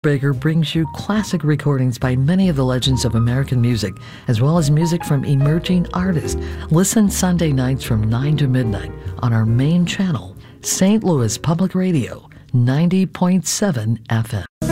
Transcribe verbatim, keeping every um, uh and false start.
Baker brings you classic recordings by many of the legends of American music, as well as music from emerging artists. Listen Sunday nights from nine to midnight on our main channel, Saint Louis Public Radio, ninety point seven F M.